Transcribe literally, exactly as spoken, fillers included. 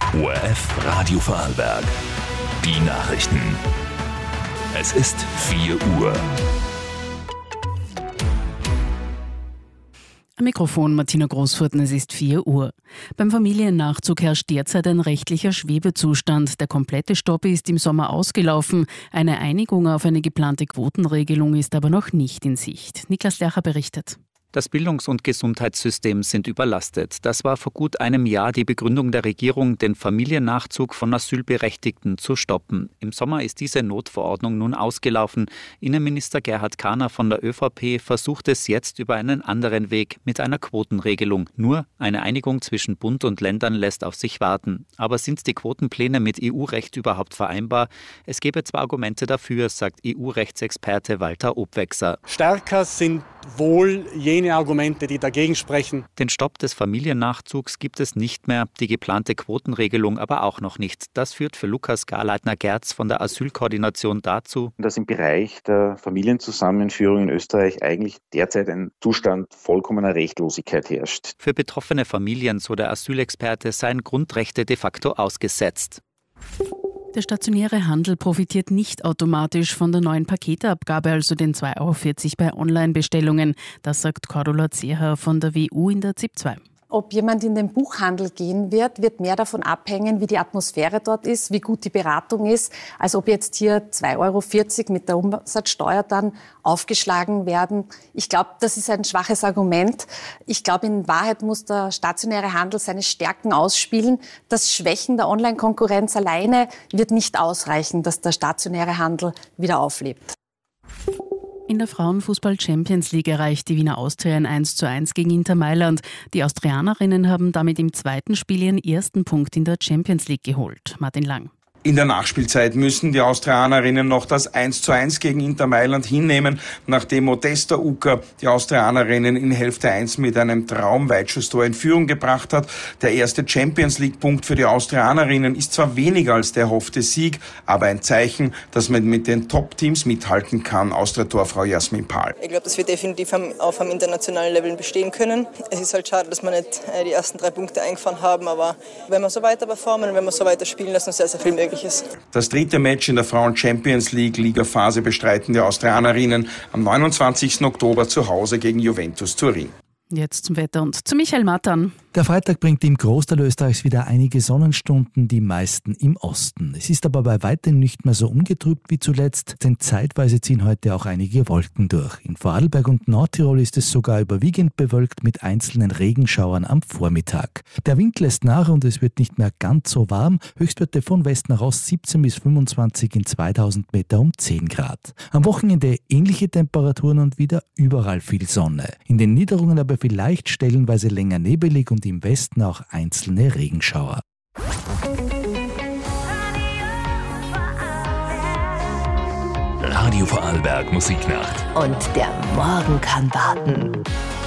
O R F Radio Vorarlberg. Die Nachrichten. Es ist vier Uhr. Am Mikrofon Martina Großfurten, es ist vier Uhr. Beim Familiennachzug herrscht derzeit ein rechtlicher Schwebezustand. Der komplette Stopp ist im Sommer ausgelaufen. Eine Einigung auf eine geplante Quotenregelung ist aber noch nicht in Sicht. Niklas Lercher berichtet. Das Bildungs- und Gesundheitssystem sind überlastet. Das war vor gut einem Jahr die Begründung der Regierung, den Familiennachzug von Asylberechtigten zu stoppen. Im Sommer ist diese Notverordnung nun ausgelaufen. Innenminister Gerhard Kahner von der ÖVP versucht es jetzt über einen anderen Weg mit einer Quotenregelung. Nur eine Einigung zwischen Bund und Ländern lässt auf sich warten. Aber sind die Quotenpläne mit E U-Recht überhaupt vereinbar? Es gäbe zwar Argumente dafür, sagt E U-Rechtsexperte Walter Obwechser. Stärker sind wohl jene Argumente, die dagegen sprechen. Den Stopp des Familiennachzugs gibt es nicht mehr, die geplante Quotenregelung aber auch noch nicht. Das führt für Lukas Garleitner-Gerz von der Asylkoordination dazu, dass im Bereich der Familienzusammenführung in Österreich eigentlich derzeit ein Zustand vollkommener Rechtlosigkeit herrscht. Für betroffene Familien, so der Asylexperte, seien Grundrechte de facto ausgesetzt. Der stationäre Handel profitiert nicht automatisch von der neuen Paketeabgabe, also den zwei Euro vierzig bei Online-Bestellungen. Das sagt Cordula Zeher von der W U in der Z I P zwei. Ob jemand in den Buchhandel gehen wird, wird mehr davon abhängen, wie die Atmosphäre dort ist, wie gut die Beratung ist, als ob jetzt hier zwei Euro vierzig mit der Umsatzsteuer dann aufgeschlagen werden. Ich glaube, das ist ein schwaches Argument. Ich glaube, in Wahrheit muss der stationäre Handel seine Stärken ausspielen. Das Schwächen der Online-Konkurrenz alleine wird nicht ausreichen, dass der stationäre Handel wieder auflebt. In der Frauenfußball-Champions League erreicht die Wiener Austria ein eins zu eins gegen Inter Mailand. Die Austrianerinnen haben damit im zweiten Spiel ihren ersten Punkt in der Champions League geholt. Martin Lang. In der Nachspielzeit müssen die Austrianerinnen noch das eins zu eins gegen Inter Mailand hinnehmen, nachdem Modesta Ucker die Austrianerinnen in Hälfte eins mit einem Traumweitschusstor in Führung gebracht hat. Der erste Champions-League-Punkt für die Austrianerinnen ist zwar weniger als der erhoffte Sieg, aber ein Zeichen, dass man mit den Top-Teams mithalten kann, Austria-Torfrau Jasmin Pahl. Ich glaube, dass wir definitiv auf einem internationalen Level bestehen können. Es ist halt schade, dass wir nicht die ersten drei Punkte eingefahren haben, aber wenn wir so weiter performen und wenn wir so weiter spielen, lassen uns sehr, sehr viel möglich ist. Das dritte Match in der Frauen-Champions League-Ligaphase bestreiten die Austrianerinnen am neunundzwanzigsten Oktober zu Hause gegen Juventus Turin. Jetzt zum Wetter und zu Michael Mattan. Der Freitag bringt im Großteil Österreichs wieder einige Sonnenstunden, die meisten im Osten. Es ist aber bei weitem nicht mehr so ungetrübt wie zuletzt, denn zeitweise ziehen heute auch einige Wolken durch. In Vorarlberg und Nordtirol ist es sogar überwiegend bewölkt mit einzelnen Regenschauern am Vormittag. Der Wind lässt nach und es wird nicht mehr ganz so warm. Höchstwerte von West nach Ost siebzehn bis fünfundzwanzig, in zweitausend Meter um zehn Grad. Am Wochenende ähnliche Temperaturen und wieder überall viel Sonne. In den Niederungen aber vielleicht stellenweise länger nebelig und im Westen auch einzelne Regenschauer. Radio Vorarlberg Musiknacht. Und der Morgen kann warten.